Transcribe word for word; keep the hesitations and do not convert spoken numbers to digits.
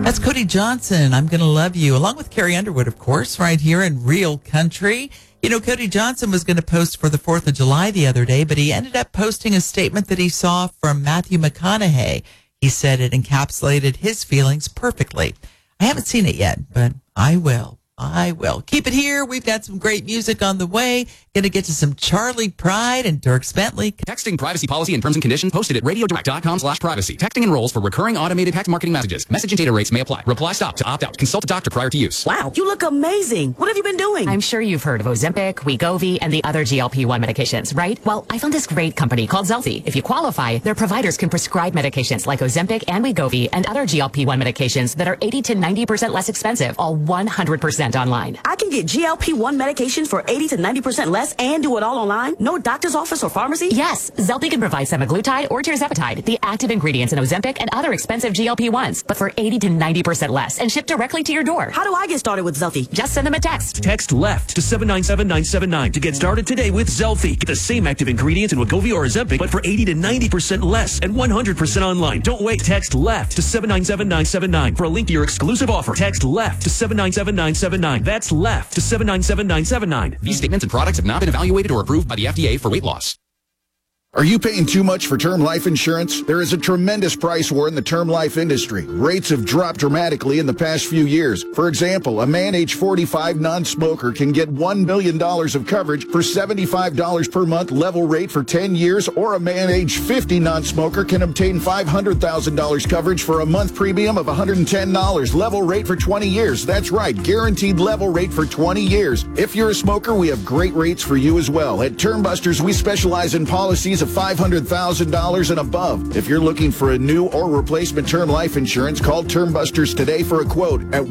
That's Cody Johnson. I'm going to love you, along with Carrie Underwood, of course, right here in Real Country. You know, Cody Johnson was going to post for the fourth of July the other day, but he ended up posting a statement that he saw from Matthew McConaughey. He said it encapsulated his feelings perfectly. I haven't seen it yet, but I will. I will. Keep it here. We've got some great music on the way. Going to get to some Charlie Pride and Dirk Bentley. Texting privacy policy and terms and conditions posted at radiodirect.com slash privacy. Texting enrolls for recurring automated text marketing messages. Message and data rates may apply. Reply stop to opt out. Consult a doctor prior to use. Wow, you look amazing. What have you been doing? I'm sure you've heard of Ozempic, Wegovy, and the other G L P one medications, right? Well, I found this great company called Zelfie. If you qualify, their providers can prescribe medications like Ozempic and Wegovy and other G L P one medications that are eighty to ninety percent less expensive, all one hundred percent online. I can get G L P one medication for eighty to ninety percent less and do it all online? No doctor's office or pharmacy? Yes, Zelfie can provide semaglutide or tirzepatide, the active ingredients in Ozempic and other expensive G L P ones, but for eighty to ninety percent less and shipped directly to your door. How do I get started with Zelfie? Just send them a text. Text LEFT to seven nine seven nine seven nine to get started today with Zelfie. Get the same active ingredients in Wegovy or Ozempic, but for eighty to ninety percent less and one hundred percent online. Don't wait. Text LEFT to seven nine seven nine seven nine for a link to your exclusive offer. Text LEFT to seven nine seven nine seven nine. That's LEFT to seven nine seven nine seven nine. These statements and products have not been evaluated or approved by the F D A for weight loss. Are you paying too much for term life insurance? There is a tremendous price war in the term life industry. Rates have dropped dramatically in the past few years. For example, a man age forty-five non-smoker can get one million dollars of coverage for seventy-five dollars per month level rate for ten years, or a man age fifty non-smoker can obtain five hundred thousand dollars coverage for a month premium of one hundred ten dollars level rate for twenty years. That's right, guaranteed level rate for twenty years. If you're a smoker, we have great rates for you as well. At Term Busters, we specialize in policies of five hundred thousand dollars and above. If you're looking for a new or replacement term life insurance, call Term Busters today for a quote at